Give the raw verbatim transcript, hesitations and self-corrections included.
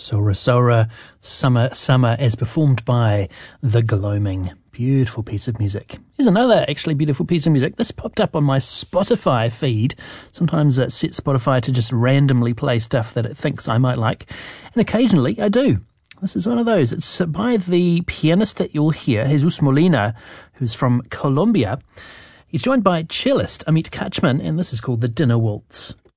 Sora Sora, Summer Summer, as performed by The Gloaming. Beautiful piece of music. Here's another actually beautiful piece of music. This popped up on my Spotify feed. Sometimes it sets Spotify to just randomly play stuff that it thinks I might like, and occasionally I do. This is one of those. It's by the pianist that you'll hear, Jesus Molina, who's from Colombia. He's joined by cellist Amit Kachman, and this is called The Dinner Waltz.